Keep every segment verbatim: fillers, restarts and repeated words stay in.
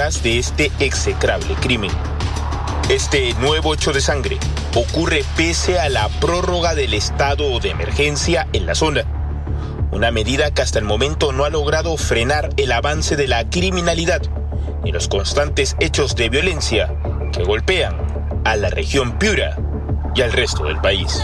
detrás de este execrable crimen. Este nuevo hecho de sangre ocurre pese a la prórroga del estado de emergencia en la zona, una medida que hasta el momento no ha logrado frenar el avance de la criminalidad y los constantes hechos de violencia que golpean a la región Piura y al resto del país.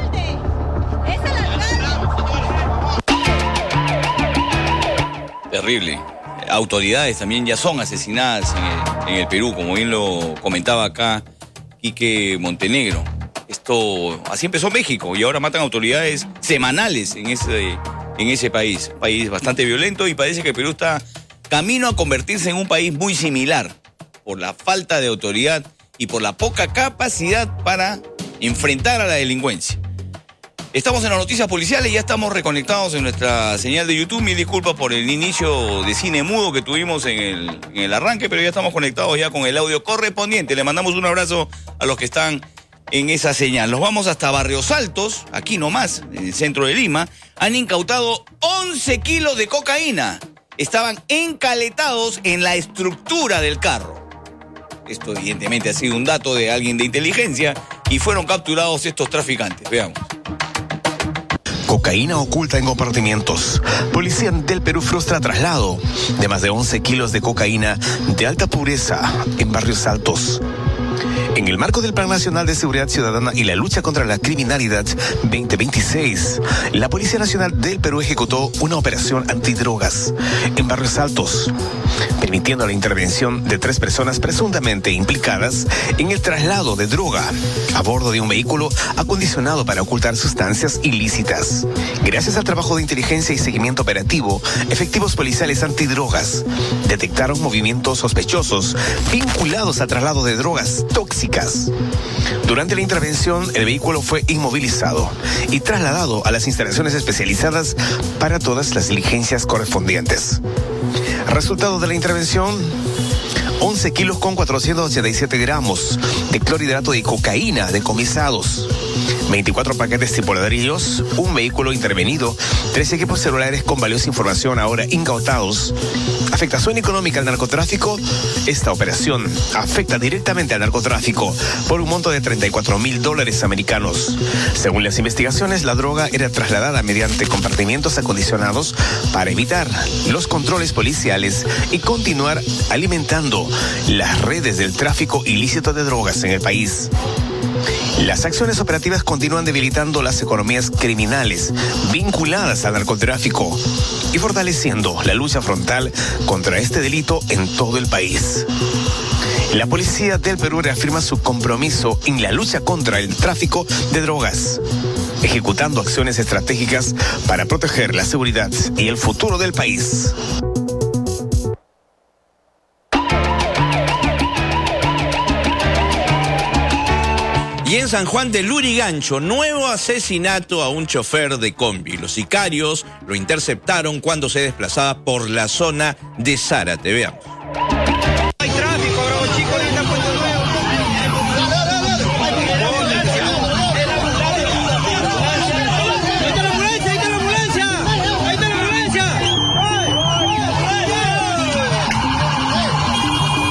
Terrible. Autoridades también ya son asesinadas en el, en el Perú, como bien lo comentaba acá Quique Montenegro. Esto, así empezó México y ahora matan autoridades semanales en ese, en ese país. Un país bastante violento y parece que el Perú está camino a convertirse en un país muy similar por la falta de autoridad y por la poca capacidad para enfrentar a la delincuencia. Estamos en las noticias policiales y ya estamos reconectados en nuestra señal de YouTube. Mil disculpas por el inicio de cine mudo que tuvimos en el, en el arranque, pero ya estamos conectados ya con el audio correspondiente. Le mandamos un abrazo a los que están en esa señal. Nos vamos hasta Barrios Altos, aquí nomás, en el centro de Lima. Han incautado once kilos de cocaína. Estaban encaletados en la estructura del carro. Esto evidentemente ha sido un dato de alguien de inteligencia y fueron capturados estos traficantes. Veamos. Cocaína oculta en compartimientos. Policía del Perú frustra traslado de más de once kilos de cocaína de alta pureza en Barrios Altos. En el marco del Plan Nacional de Seguridad Ciudadana y la lucha contra la criminalidad veinte veintiséis, la Policía Nacional del Perú ejecutó una operación antidrogas en Barrios Altos, permitiendo la intervención de tres personas presuntamente implicadas en el traslado de droga a bordo de un vehículo acondicionado para ocultar sustancias ilícitas. Gracias al trabajo de inteligencia y seguimiento operativo, efectivos policiales antidrogas detectaron movimientos sospechosos vinculados al traslado de drogas tóxicas. Durante la intervención, el vehículo fue inmovilizado y trasladado a las instalaciones especializadas para todas las diligencias correspondientes. Resultado de la intervención: once kilos con cuatrocientos ochenta y siete gramos de clorhidrato de cocaína decomisados, veinticuatro paquetes tipo ladrillos, un vehículo intervenido, tres equipos celulares con valiosa información ahora incautados. Afectación económica al narcotráfico. Esta operación afecta directamente al narcotráfico por un monto de treinta y cuatro mil dólares americanos. Según las investigaciones, la droga era trasladada mediante compartimientos acondicionados para evitar los controles policiales y continuar alimentando las redes del tráfico ilícito de drogas en el país. Las acciones operativas continúan debilitando las economías criminales vinculadas al narcotráfico y fortaleciendo la lucha frontal contra este delito en todo el país. La Policía del Perú reafirma su compromiso en la lucha contra el tráfico de drogas, ejecutando acciones estratégicas para proteger la seguridad y el futuro del país. Y en San Juan de Lurigancho, nuevo asesinato a un chofer de combi. Los sicarios lo interceptaron cuando se desplazaba por la zona de Zárate. Veamos.